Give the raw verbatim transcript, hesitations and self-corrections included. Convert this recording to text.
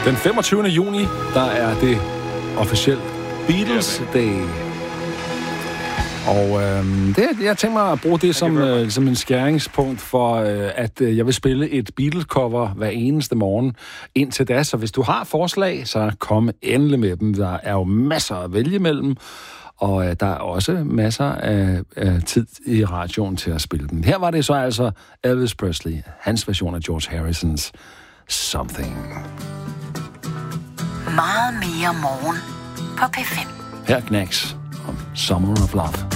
Den femogtyvende juni, der er det officielt Beatles Day. Og øh, det, jeg tænker mig at bruge det som, øh, som en skæringspunkt for, øh, at øh, jeg vil spille et Beatles-cover hver eneste morgen indtil da. Så hvis du har forslag, så kom endelig med dem. Der er jo masser at vælge mellem, og øh, der er også masser af, af tid i radioen til at spille dem. Her var det så altså Elvis Presley, hans version af George Harrisons Something. Meget mere morgen på P fem. Her Knacks om Summer of Love.